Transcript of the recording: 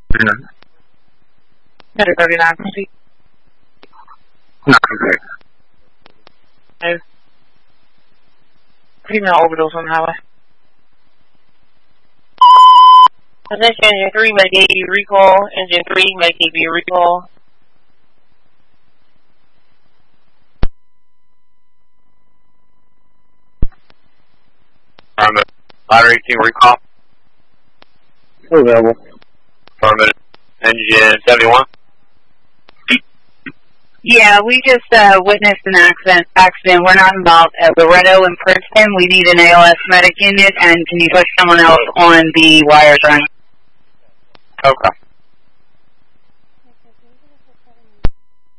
Better 39. Not correct. No. Female overdose on the highway. Attention, engine 3 may give you recall. Engine 3 may give you recall. Affirmative. Ladder 18 recall. Available. Affirmative. Engine 71. Yeah, we just witnessed an accident. We're not involved at Loretto and Princeton. We need an ALS medic unit, and can you put someone else on the wires run? Okay.